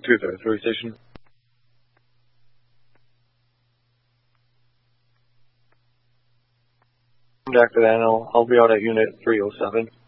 233 station. After that, I'll be out at unit 307.